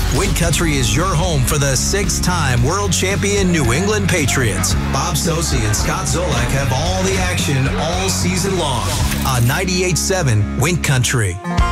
Win Country is your home for the 6-time world champion New England Patriots. Bob Socci and Scott Zolak have all the action all season long on 98.7 Win Country.